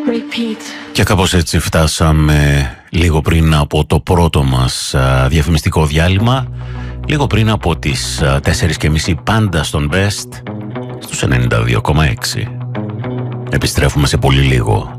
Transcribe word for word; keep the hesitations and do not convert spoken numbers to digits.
Και κάπως έτσι φτάσαμε λίγο πριν από το πρώτο μας α, διαφημιστικό διάλειμμα, λίγο πριν από τις τέσσερις και μισή πάντα στον Best, στους ενενήντα δύο κόμμα έξι. Επιστρέφουμε σε πολύ λίγο.